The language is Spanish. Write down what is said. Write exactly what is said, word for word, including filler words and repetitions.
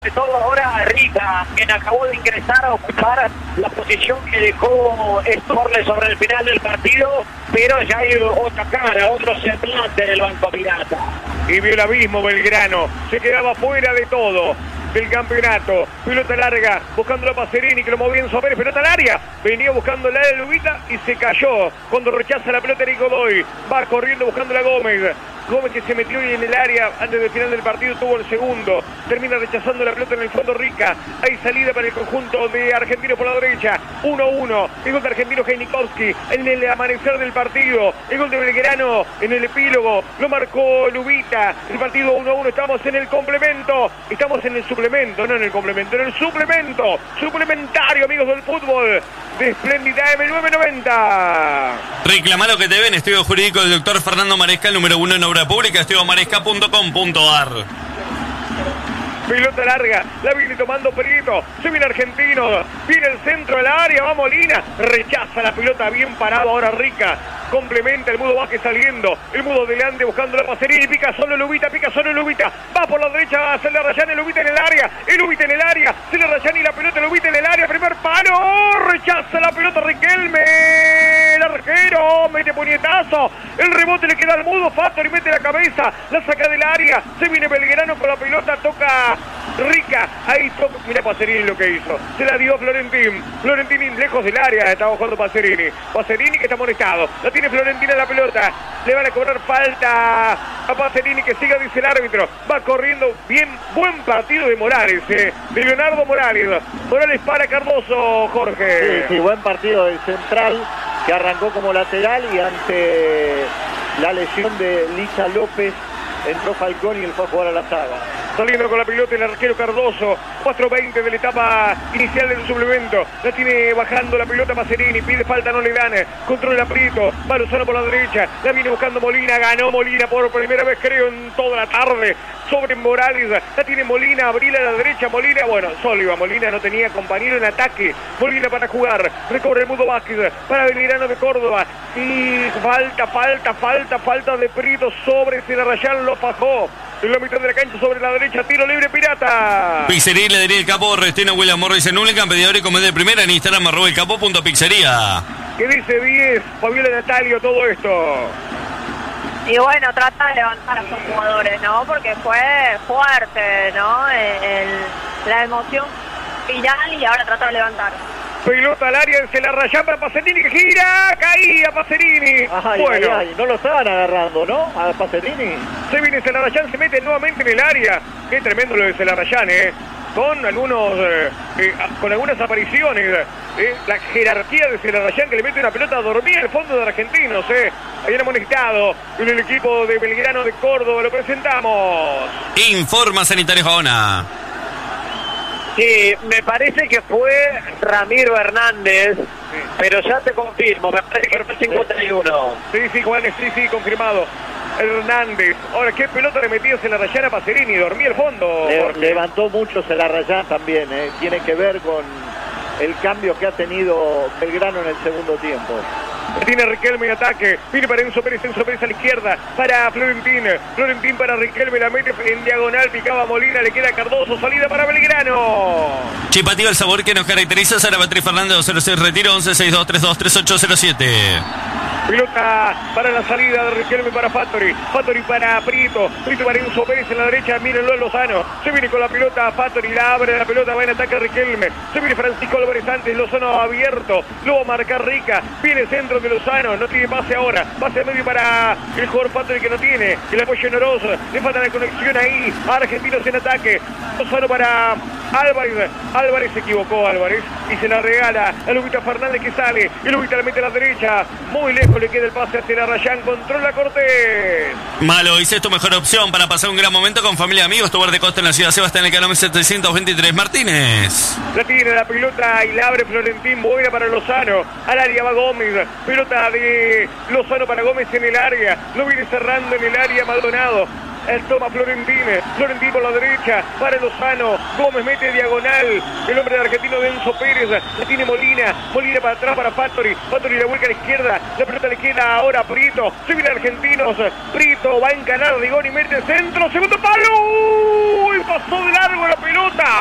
De todo ahora Rica, quien acabó de ingresar a ocupar la posición que dejó Storle sobre el final del partido, pero ya hay otra cara, otro semblante del Banco Pirata. Y vio el abismo Belgrano, se quedaba fuera de todo del campeonato. Pelota larga, buscando a Pacerini, que lo movía en su Pérez, pelota al área, venía buscando la de Lubita y se cayó cuando rechaza la pelota Eric Godoy, va corriendo buscando a Gómez. Gómez que se metió hoy en el área antes del final del partido, tuvo el segundo, termina rechazando la pelota en el fondo Rica. Hay salida para el conjunto de Argentinos por la derecha, uno a uno, el gol de Argentino Heinikowski en el amanecer del partido, el gol de Belgrano en el epílogo, lo marcó Lubita, el partido uno a uno, estamos en el complemento, estamos en el suplemento, no en el complemento, en el suplemento, suplementario, amigos del fútbol, de Espléndida M nueve noventa. Reclama lo que te ven, estudio jurídico del doctor Fernando Maresca, el número uno en obra pública, estudio maresca punto com punto ar. Pelota larga, la viene tomando Perito, se viene Argentino, viene el centro del área, va Molina, rechaza la pelota, bien parado ahora Rica, complementa el Mudo Vázquez saliendo, el Mudo delante buscando la Pacerini, pica solo Lubita, pica solo Lubita, va por la derecha, va a hacer la Rayani, Lubita en el área, el Lubita en el área, se le Rayani la pelota, Lubita en el área, primer palo, rechaza la pelota Riquelme, el arquero, mete puñetazo, el rebote le queda al Mudo, Fattori mete la cabeza, la saca del área, se viene Belgrano con la pelota, toca Rica, ahí toca, mira Pacerini lo que hizo, se la dio Florentín, Florentín lejos del área, estaba jugando Pacerini, Pacerini que está molestado, la tiene Florentina la pelota, le van a cobrar falta a Pacerini que siga, dice el árbitro, va corriendo bien, buen partido de Morales, eh, de Leonardo Morales, Morales para Cardoso, Jorge. Sí, sí, buen partido del central que arrancó como lateral y ante la lesión de Licha López entró Falcón y él fue a jugar a la saga. Saliendo con la pelota el arquero Cardoso, cuatro veinte de la etapa inicial del suplemento, la tiene bajando la pelota Pacerini, pide falta, no le dan, controla Prieto, va Lozano por la derecha, la viene buscando Molina, ganó Molina por primera vez creo en toda la tarde, sobre Morales, la tiene Molina, abrir a la derecha, Molina, bueno, solo iba Molina, no tenía compañero en ataque, Molina para jugar, recorre el Mudo Vázquez, para Belgrano de Córdoba, y falta, falta, falta, falta de Prieto sobre Celarrayán, lo fajó. En la mitad de la cancha sobre la derecha, tiro libre Pirata. Pizzería le daría el capo, Restino William Morris en Ulican, pedidor y comer de primera en Instagram, arroba el capo punto pizzería. ¿Qué dice diez? Fabiola Natalio, todo esto. Y bueno, trata de levantar a sus jugadores, ¿no? Porque fue fuerte, ¿no? El, el, la emoción final y ahora trata de levantar. Pelota al área, se la rayaba para Pacerini que gira, caía Pacerini. Ay, bueno, ay, ay, no lo estaban agarrando, ¿no? A Pacerini. Se viene Celarrayán, se mete nuevamente en el área. Qué tremendo lo de Celarrayán, ¿eh? Con algunos, eh, eh, con algunas apariciones. Eh, la jerarquía de Celarrayán que le mete una pelota a dormir al fondo de Argentinos, ¿eh? Ahí han amonestado en el equipo de Belgrano de Córdoba, lo presentamos. Informa Sanitario Jaona. Sí, me parece que fue Ramiro Hernández, sí, pero ya te confirmo, me parece que fue cincuenta y uno. Sí, sí, Juanes, sí, sí, confirmado. Hernández. Ahora, ¿qué pelota le metía Celarrayán a Pacerini? Dormía el fondo. Le, levantó mucho Celarrayán también, ¿eh? Tiene que ver con el cambio que ha tenido Belgrano en el segundo tiempo. Tiene Riquelme en ataque, viene para Enzo Pérez, Enzo Pérez a la izquierda, para Florentín, Florentín para Riquelme, la mete en diagonal, picaba Molina, le queda Cardoso, salida para Belgrano. Chipativa, el sabor que nos caracteriza, Sara Beatriz Fernández, dos cero seis, retiro, once sesenta y dos treinta y dos treinta y ocho cero siete. Pelota para la salida de Riquelme para Fattori, Fattori para Prieto, Prieto para Enzo Pérez en la derecha, mírenlo a Lozano, se viene con la pelota Fattori, la abre la pelota, va en ataque Riquelme, se viene Francisco Álvarez antes, Lozano abierto, lo va a marcar Rica, viene centro de Lozano, no tiene pase ahora, pase medio para el jugador Fattori que no tiene, el apoyo en Oroz, le falta la conexión ahí, Argentinos en ataque, Lozano para Álvarez, Álvarez se equivocó Álvarez, y se la regala a Lubita Fernández que sale, y Lubita la mete a la derecha, muy lejos le queda el pase hacia la Rayán, controla Cortés. Malo, hice tu mejor opción para pasar un gran momento con familia y amigos. Tu bar de costa en la ciudad Sebastián, en el kilómetro setecientos veintitrés. Martínez. La tiene la pelota y la abre Florentín, buena para Lozano. Al área va Gómez. Pelota de Lozano para Gómez en el área. Lo viene cerrando en el área Maldonado. El toma Florentín, Florentín por la derecha, para Lozano, Gómez mete diagonal, el hombre de Argentino de Enzo Pérez, la tiene Molina, Molina para atrás para Fattori, Fattori la vuelca a la izquierda, la pelota le queda ahora a Prieto, se viene Argentinos, Prieto va a encarar Rigoni, mete centro, segundo palo, ¡uy! pasó de largo la pelota.